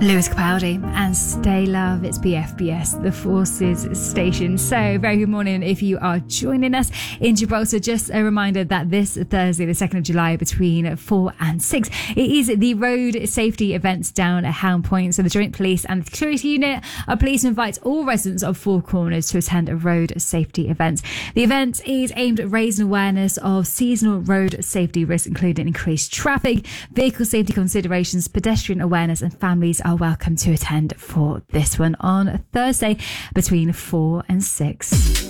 Lewis Capaldi and Stay Love. It's BFBS, the Forces station. So, very good morning if you are joining us in Gibraltar. Just a reminder that this Thursday, the 2nd of July, between 4 and 6, it is the road safety events down at Helm Point. So, the Joint Police and the Security Unit are pleased to invite all residents of Four Corners to attend a road safety event. The event is aimed at raising awareness of seasonal road safety risks, including increased traffic, vehicle safety considerations, pedestrian awareness, and families are welcome to attend for this one on Thursday between 4 and 6.